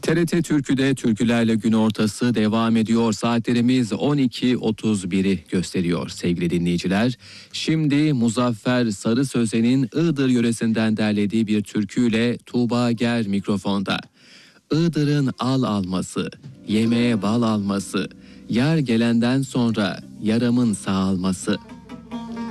TRT Türkü'de türkülerle gün ortası devam ediyor. Saatlerimiz 12.31'i gösteriyor sevgili dinleyiciler. Şimdi Muzaffer Sarı Sözen'in Iğdır yöresinden derlediği bir türküyle Tuğba Ger mikrofonda. Iğdır'ın al alması, yemeğe bal alması, yar gelenden sonra yaramın sağalması.